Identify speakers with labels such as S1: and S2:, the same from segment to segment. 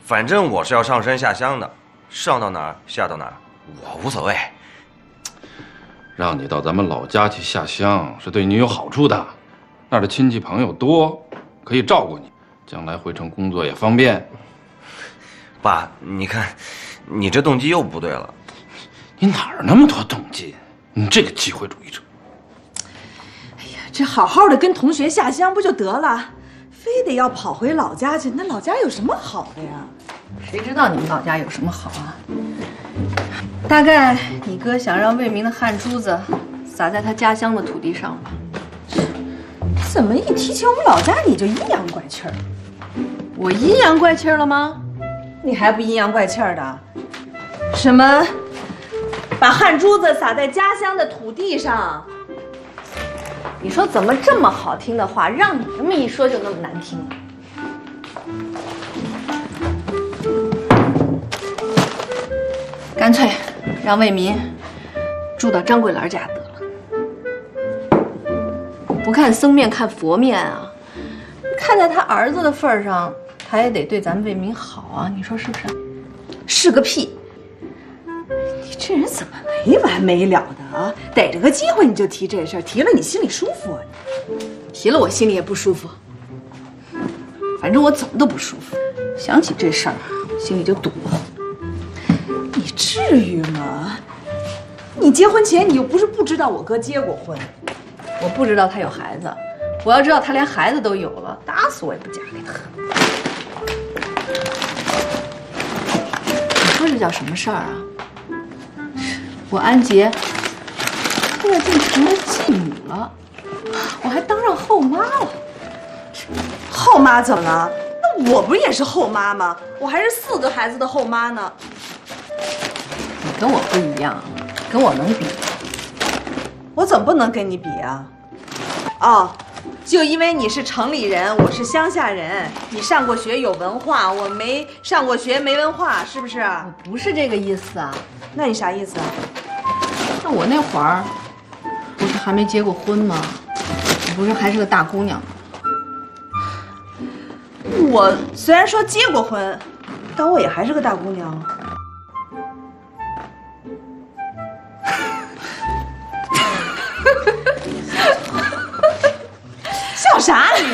S1: 反正我是要上山下乡的，上到哪儿下到哪儿，我无所谓。
S2: 让你到咱们老家去下乡，是对你有好处的，那儿的亲戚朋友多，可以照顾你，将来回城工作也方便。
S1: 爸，你看，你这动机又不对了。
S2: 你哪儿那么多动机？你这个机会主义者！
S3: 哎呀，这好好的跟同学下乡不就得了，非得要跑回老家去？那老家有什么好的呀？
S4: 谁知道你们老家有什么好啊？大概你哥想让魏明的汗珠子洒在他家乡的土地上吧。
S3: 怎么一提起我们老家你就阴阳怪气儿？
S4: 我阴阳怪气儿了吗？
S3: 你还不阴阳怪气儿的？什么？把汗珠子洒在家乡的土地上？
S4: 你说怎么这么好听的话，让你这么一说就那么难听？干脆让魏民住到张桂兰家得了。不看僧面看佛面啊，看在他儿子的份上，他也得对咱们魏民好啊，你说是不是？
S3: 是个屁！你这人怎么没完没了的啊？逮着个机会你就提这事儿，提了你心里舒服啊？
S4: 提了我心里也不舒服，反正我怎么都不舒服，想起这事儿心里就堵得慌。
S3: 你至于吗？你结婚前你又不是不知道我哥结过婚。
S4: 我不知道他有孩子，我要知道他连孩子都有了，打死我也不嫁给他。你说这叫什么事儿啊？我安杰现在竟成了继母了，我还当上后妈了。
S3: 后妈怎么了？那我不是也是后妈吗？我还是4个孩子的后妈呢。
S4: 你跟我不一样，跟我能比？
S3: 我怎么不能跟你比啊？哦，就因为你是城里人，我是乡下人，你上过学有文化，我没上过学没文化，是不是？
S4: 我不是这个意思啊。
S3: 那你啥意思啊？
S4: 那我那会儿不是还没结过婚吗？我不是还是个大姑娘吗？
S3: 我虽然说结过婚，但我也还是个大姑娘。笑啥你？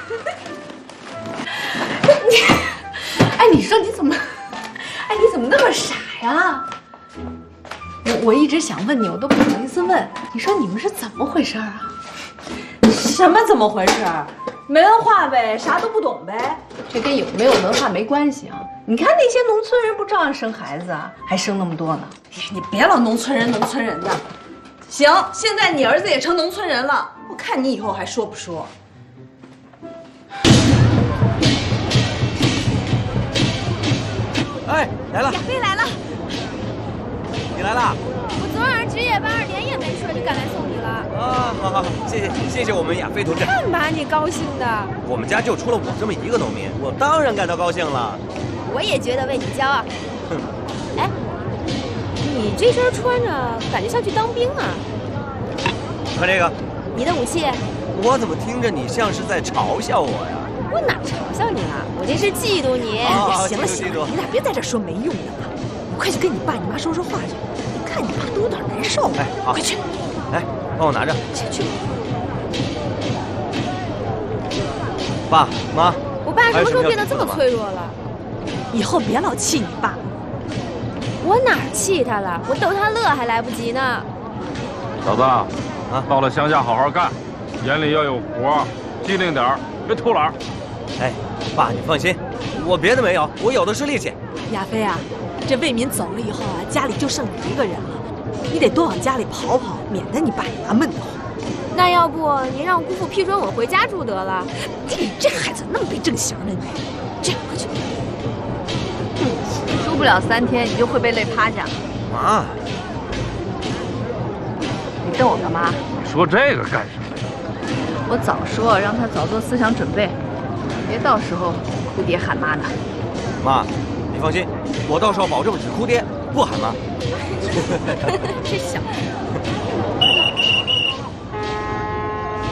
S4: 哎，你说你怎么，哎，你怎么那么傻呀？我一直想问你，我都不好意思问。你说你们是怎么回事啊？
S3: 什么怎么回事？没文化呗，啥都不懂呗。
S4: 这跟有没有文化没关系啊。你看那些农村人不照样生孩子啊，还生那么多呢。
S3: 你别老农村人农村人的。行，现在你儿子也成农村人了，我看你以后还说不说。
S1: 哎，来了！
S5: 亚飞来了，
S1: 你来啦！
S5: 我昨晚上值夜班，连夜没睡，就赶来送你了。
S1: 啊，好，谢谢我们亚飞同志。
S5: 看把你高兴的，
S1: 我们家就出了我这么一个农民，我当然感到高兴了。
S5: 我也觉得为你骄傲。哎，你这身穿着，感觉像去当兵啊。
S1: 看这个，
S5: 你的武器，
S1: 我怎么听着你像是在嘲笑我呀？
S5: 我哪嘲笑你了？我这是嫉妒你。
S3: 行了，你俩别在这说没用的了，你快去跟你爸你妈说说话去。你看你爸都有点难受。
S1: 哎，好，
S3: 快去，
S1: 来，帮我拿着。
S3: 去。
S1: 爸妈，
S5: 我爸什么时候变得这么脆弱了？
S3: 以后别老气你爸。
S5: 我哪儿气他了？我逗他乐还来不及呢。
S2: 小子，到了乡下好好干，眼里要有活，机灵点儿，别偷懒。
S1: 哎，爸你放心，我别的没有，我有的是力气。
S3: 亚飞啊，这魏民走了以后啊，家里就剩你一个人了，你得多往家里跑跑，免得你爸你妈闷得慌。
S5: 那要不您让姑父批准我回家住得了？
S3: 你这孩子那么没正形呢你！这样快去。
S4: 输不了3天，你就会被累趴下。
S1: 妈，
S4: 你瞪我干嘛？
S2: 说这个干什么呀？
S4: 我早说让他早做思想准备，别到时候哭爹喊妈的。
S1: 妈，你放心，我到时候保证只哭爹不喊妈。
S5: 这小子。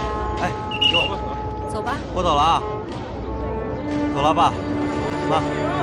S1: 哎，给我，
S5: 走吧。
S1: 我走了啊。走了，爸妈。